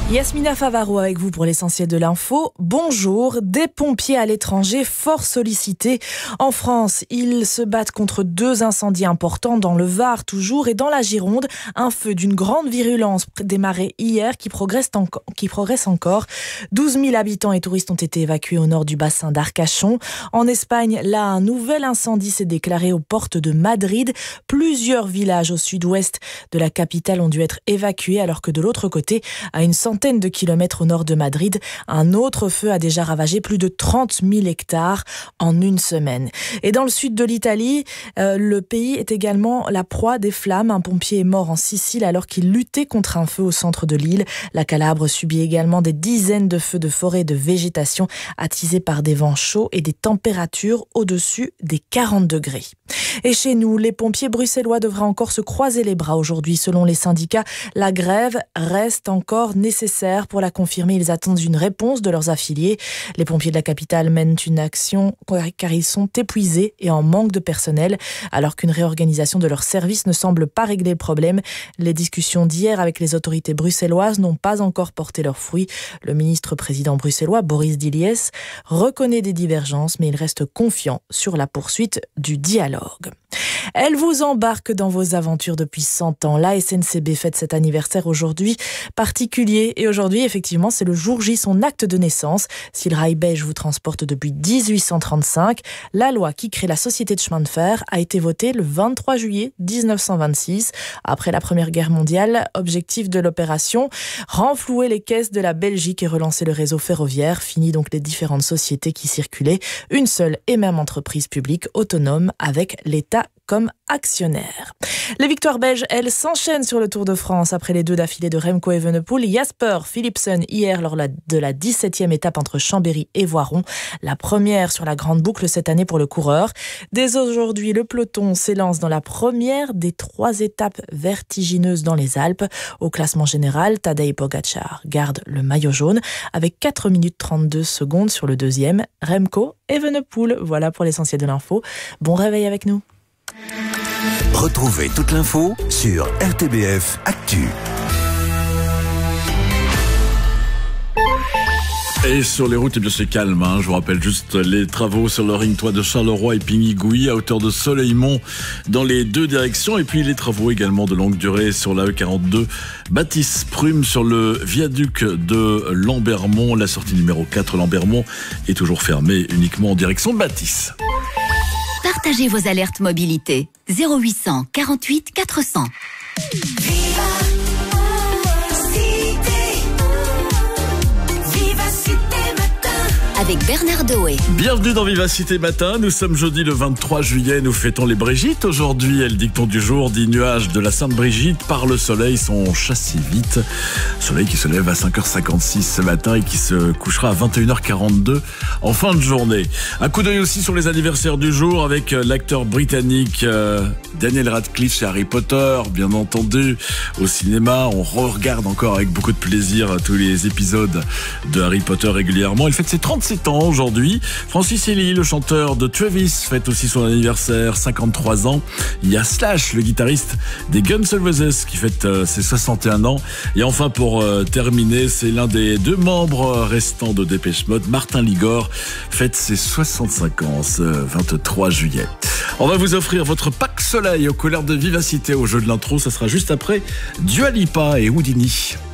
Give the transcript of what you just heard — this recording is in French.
Yasmina Favaro avec vous pour l'essentiel de l'info. Bonjour, des pompiers à l'étranger fort sollicités. En France, ils se battent contre 2 incendies importants dans le Var toujours et dans la Gironde. Un feu d'une grande virulence démarré hier qui progresse encore. 12 000 habitants et touristes ont été évacués au nord du bassin d'Arcachon. En Espagne, là, un nouvel incendie s'est déclaré aux portes de Madrid. Plusieurs villages au sud-ouest de la capitale ont dû être évacués alors que de l'autre côté, à une centaine de kilomètres au nord de Madrid, un autre feu a déjà ravagé plus de 30 000 hectares en une semaine. Et dans le sud de l'Italie, le pays est également la proie des flammes. Un pompier est mort en Sicile alors qu'il luttait contre un feu au centre de l'île. La Calabre subit également des dizaines de feux de forêt et de végétation attisés par des vents chauds et des températures au-dessus des 40 degrés. Et chez nous, les pompiers bruxellois devraient encore se croiser les bras aujourd'hui. Selon les syndicats, la grève reste encore nécessaire. Pour la confirmer, ils attendent une réponse de leurs affiliés. Les pompiers de la capitale mènent une action car ils sont épuisés et en manque de personnel, alors qu'une réorganisation de leurs services ne semble pas régler le problème. Les discussions d'hier avec les autorités bruxelloises n'ont pas encore porté leurs fruits. Le ministre-président bruxellois, Boris Diliès, reconnaît des divergences, mais il reste confiant sur la poursuite du dialogue. Elle vous embarque dans vos aventures depuis 100 ans. La SNCB fête cet anniversaire aujourd'hui particulier. Et aujourd'hui, effectivement, c'est le jour J, son acte de naissance. Si le rail belge vous transporte depuis 1835, la loi qui crée la société de chemin de fer a été votée le 23 juillet 1926. Après la Première Guerre mondiale, objectif de l'opération, renflouer les caisses de la Belgique et relancer le réseau ferroviaire. Fini donc les différentes sociétés qui circulaient. Une seule et même entreprise publique autonome avec l'État comme actionnaire. Les victoires belges, elles, s'enchaînent sur le Tour de France après les 2 d'affilée de Remco Evenepoel. Jasper Philipsen hier lors de la 17e étape entre Chambéry et Voiron. La première sur la grande boucle cette année pour le coureur. Dès aujourd'hui, le peloton s'élance dans la première des 3 étapes vertigineuses dans les Alpes. Au classement général, Tadej Pogačar garde le maillot jaune avec 4 minutes 32 secondes sur le deuxième. Remco Evenepoel. Voilà pour l'essentiel de l'info. Bon réveil avec nous. Retrouvez toute l'info sur RTBF Actu. Et sur les routes, eh bien c'est calme. Je vous rappelle juste les travaux sur le ring 3 de Charleroi et Pigny-Gouilly à hauteur de Soleilmont dans les 2 directions. Et puis les travaux également de longue durée sur la E42 Baptiste-Prume sur le viaduc de Lambermont. La sortie numéro 4 Lambermont est toujours fermée uniquement en direction de Baptiste. Partagez vos alertes mobilité. 0800 48 400. Avec Bernard Doé. Bienvenue dans Vivacité Matin. Nous sommes jeudi le 23 juillet. Nous fêtons les Brigitte. Aujourd'hui est le dicton du jour. 10 nuages de la Sainte Brigitte par le soleil sont chassés vite. Soleil qui se lève à 5h56 ce matin et qui se couchera à 21h42 en fin de journée. Un coup d'œil aussi sur les anniversaires du jour avec l'acteur britannique Daniel Radcliffe chez Harry Potter, bien entendu. Au cinéma, on regarde encore avec beaucoup de plaisir tous les épisodes de Harry Potter régulièrement. Il fête ses 37 ans aujourd'hui. Francis Ely, le chanteur de Travis, fête aussi son anniversaire, 53 ans. Il y a Slash, le guitariste des Guns N' Roses, qui fête ses 61 ans. Et enfin, pour terminer, c'est l'un des 2 membres restants de Dépêche Mode, Martin Ligor, fête ses 65 ans, ce 23 juillet. On va vous offrir votre pack soleil aux couleurs de vivacité au jeu de l'intro. Ça sera juste après Dua Lipa et Houdini.